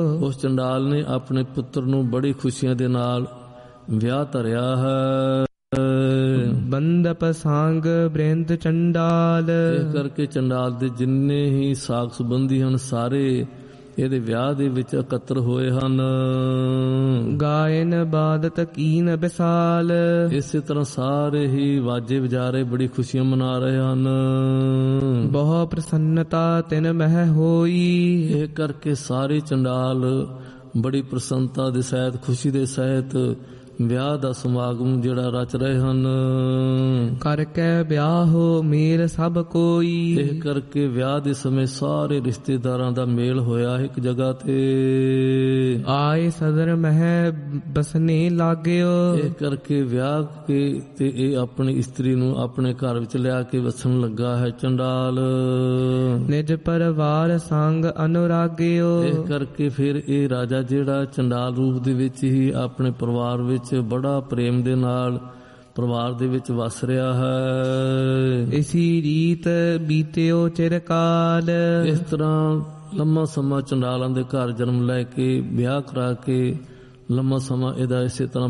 ਉਸ ਚੰਡਾਲ ਨੇ ਆਪਣੇ ਪੁੱਤਰ ਨੂੰ ਬੜੀ ਖੁਸ਼ੀਆਂ ਦੇ ਨਾਲ ਵਿਆਹ ਧਰਿਆ ਹੈ। ਬੰਦਪ ਸਾਂਗ ਬ੍ਰਿੰਦ ਚੰਡਾਲ। ਇਸ ਕਰਕੇ ਚੰਡਾਲ ਦੇ ਜਿੰਨੇ ਹੀ ਸਾਕ ਸੰਬੰਧੀ ਹਨ ਸਾਰੇ ਇਹਦੇ ਵਿਆਹ ਦੇ ਵਿੱਚ ਇਕੱਤਰ ਹੋਏ ਹਨ। ਗਾਇਨ ਬਾਦਤ ਕੀਨ ਵਿਸਾਲ। ਇਸੇ ਤਰ੍ਹਾਂ ਸਾਰੇ ਹੀ ਵਾਜੇ ਵਜਾਰੇ ਬੜੀ ਖੁਸ਼ੀਆਂ ਮਨਾ ਰਹੇ ਹਨ। ਬਹੁ ਪ੍ਰਸੰਨਤਾ ਤਿਨ ਮਹਿ ਹੋਈ। ਇਹ ਕਰਕੇ ਸਾਰੇ ਚੰਡਾਲ ਬੜੀ ਪ੍ਰਸੰਨਤਾ ਦੇ ਸਹਿਤ ਖੁਸ਼ੀ ਦੇ ਸਹਿਤ ਵਿਆਹ ਦਾ ਸਮਾਗਮ ਜਿਹੜਾ ਰਚ ਰਹੇ ਹਨ। ਕਰਕੇ ਵਿਆਹੋ ਮੇਲ ਸਭ ਕੋਈ। ਇਹ ਕਰਕੇ ਵਿਆਹ ਦੇ ਸਮੇਂ ਸਾਰੇ ਰਿਸ਼ਤੇਦਾਰਾਂ ਦਾ ਮੇਲ ਹੋਇਆ ਇੱਕ ਜਗ੍ਹਾ ਤੇ। ਆਏ ਸਦਰ ਮਹਿ ਬਸਨੇ ਲਾਗਿਓ। ਇਹ ਕਰਕੇ ਵਿਆਹ ਕੇ ਤੇ ਇਹ ਆਪਣੀ ਇਸਤਰੀ ਨੂੰ ਆਪਣੇ ਘਰ ਵਿੱਚ ਲਿਆ ਕੇ ਵਸਣ ਲੱਗਾ ਹੈ ਚੰਡਾਲ। ਨਿਜ ਪਰਿਵਾਰ ਸੰਗ ਅਨੁਰਾਗਿਓ। ਇਹ ਕਰਕੇ ਫਿਰ ਇਹ ਰਾਜਾ ਜਿਹੜਾ ਚੰਡਾਲ ਰੂਪ ਦੇ ਵਿੱਚ ਹੀ ਆਪਣੇ ਪਰਿਵਾਰ ਵਿੱਚ ਬੜਾ ਪ੍ਰੇਮ ਦੇ ਨਾਲ ਪਰਿਵਾਰ ਦੇ ਵਿੱਚ ਵਸ ਰਿਹਾ ਹੈ। ਇਸੀ ਰੀਤ ਬੀਤਿਓ ਚਿਰਕਾਲ। ਇਸ ਤਰ੍ਹਾਂ ਲੰਮਾ ਸਮਾਂ ਚੰਡਾਲਾਂ ਦੇ ਘਰ ਜਨਮ ਲੈ ਕੇ ਵਿਆਹ ਕਰਾ ਕੇ ਲੰਮਾ ਸਮਾਂ ਇਹਦਾ ਇਸੇ ਤਰ੍ਹਾਂ